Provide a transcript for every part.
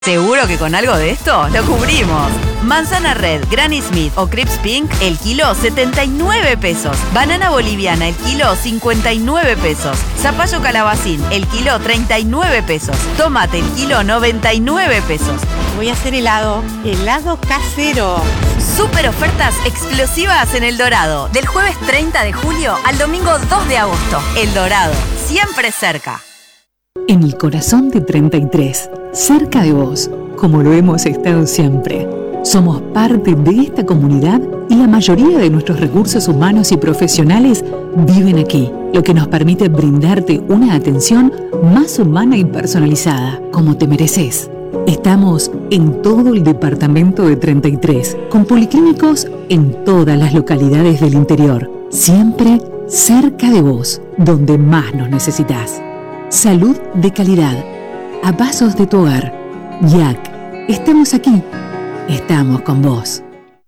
Seguro que con algo de esto lo cubrimos. Manzana Red, Granny Smith o Crips Pink, el kilo 79 pesos. Banana boliviana, el kilo 59 pesos. Zapallo calabacín, el kilo 39 pesos. Tomate, el kilo 99 pesos. Voy a hacer helado casero. Super ofertas explosivas en El Dorado. Del jueves 30 de julio al domingo 2 de agosto. El Dorado, siempre cerca. En el corazón de 33, cerca de vos, como lo hemos estado siempre. Somos parte de esta comunidad y la mayoría de nuestros recursos humanos y profesionales viven aquí, lo que nos permite brindarte una atención más humana y personalizada, como te mereces. Estamos en todo el departamento de 33, con policlínicos en todas las localidades del interior, siempre cerca de vos, donde más nos necesitas. Salud de calidad, a pasos de tu hogar. YAC, estamos aquí, estamos con vos.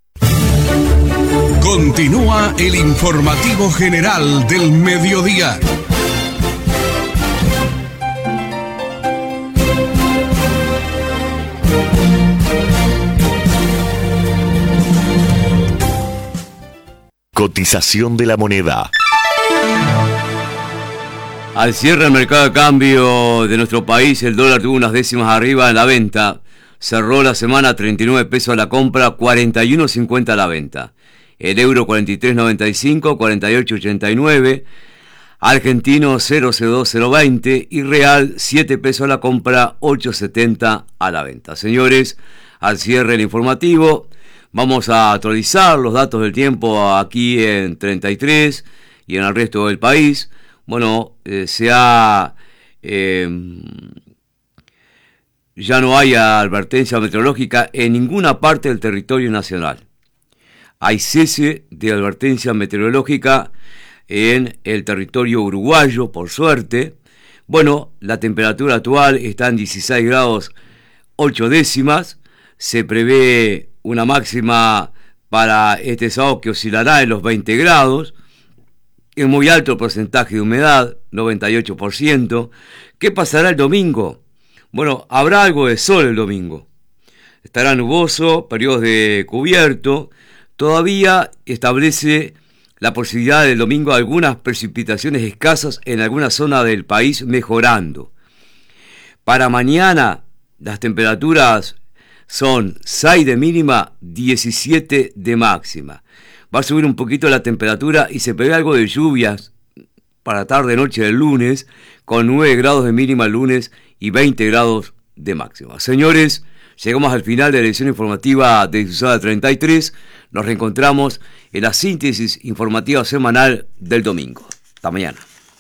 Continúa el informativo general del mediodía. Cotización de la moneda. Al cierre del mercado de cambio de nuestro país, el dólar tuvo unas décimas arriba en la venta. Cerró la semana a 39 pesos a la compra, 41.50 a la venta. El euro 43.95, 48.89. Argentino 0,020 y real 7 pesos a la compra, 8.70 a la venta. Señores, al cierre el informativo, vamos a actualizar los datos del tiempo aquí en 33 y en el resto del país. Bueno, ya no hay advertencia meteorológica en ninguna parte del territorio nacional. Hay cese de advertencia meteorológica en el territorio uruguayo, por suerte. Bueno, la temperatura actual está en 16 grados 8 décimas. Se prevé una máxima para este sábado que oscilará en los 20 grados. Es muy alto el porcentaje de humedad, 98%. ¿Qué pasará el domingo? Bueno, habrá algo de sol el domingo. Estará nuboso, periodos de cubierto. Todavía establece la posibilidad del domingo de algunas precipitaciones escasas en alguna zona del país, mejorando. Para mañana, las temperaturas son 6 de mínima, 17 de máxima. Va a subir un poquito la temperatura y se prevé algo de lluvias para tarde-noche del lunes, con 9 grados de mínima el lunes y 20 grados de máxima. Señores, llegamos al final de la edición informativa de Usada 33. Nos reencontramos en la síntesis informativa semanal del domingo. Hasta mañana.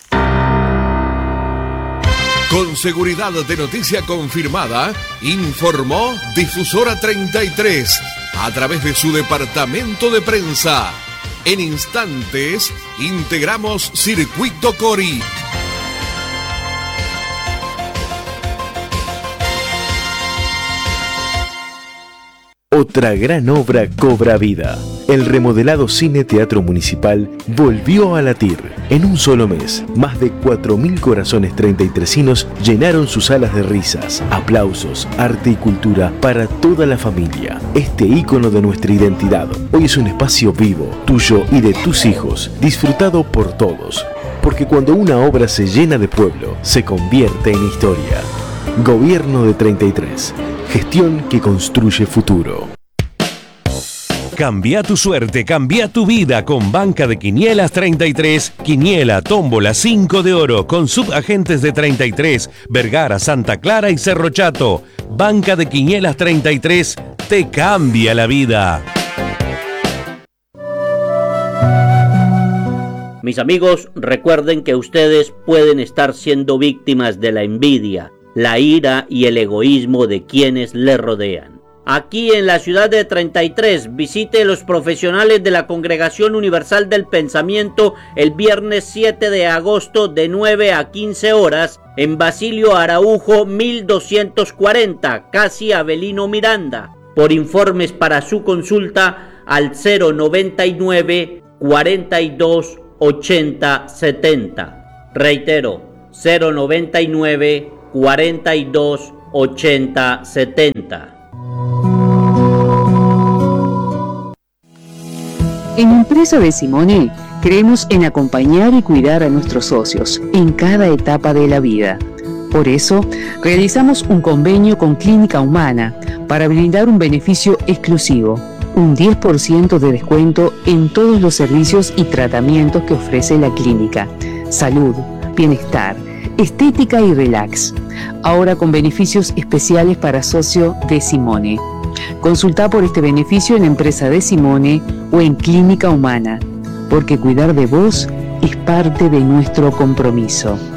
Con seguridad de noticia confirmada, informó Difusora 33 a través de su departamento de prensa. En instantes, integramos Circuito Cori. Otra gran obra cobra vida. El remodelado Cine Teatro Municipal volvió a latir. En un solo mes, más de 4.000 corazones 33inos llenaron sus salas de risas, aplausos, arte y cultura para toda la familia. Este ícono de nuestra identidad hoy es un espacio vivo, tuyo y de tus hijos, disfrutado por todos. Porque cuando una obra se llena de pueblo, se convierte en historia. Gobierno de 33. Gestión que construye futuro. Cambia tu suerte, cambia tu vida con Banca de Quinielas 33. Quiniela, tómbola, 5 de oro con subagentes de 33, Vergara, Santa Clara y Cerro Chato. Banca de Quinielas 33 te cambia la vida. Mis amigos, recuerden que ustedes pueden estar siendo víctimas de la envidia, la ira y el egoísmo de quienes le rodean. Aquí en la ciudad de 33, visite los profesionales de la Congregación Universal del Pensamiento el viernes 7 de agosto de 9 a 15 horas en Basilio Araujo 1240, casi Avelino Miranda. Por informes para su consulta al 099 42 80 70. Reitero, 099 42 8070. En Empresa de Simone creemos en acompañar y cuidar a nuestros socios en cada etapa de la vida. Por eso, realizamos un convenio con Clínica Humana para brindar un beneficio exclusivo, un 10% de descuento en todos los servicios y tratamientos que ofrece la clínica. Salud, bienestar, estética y relax. Ahora con beneficios especiales para socio de Simone. Consulta por este beneficio en Empresa de Simone o en Clínica Humana, porque cuidar de vos es parte de nuestro compromiso.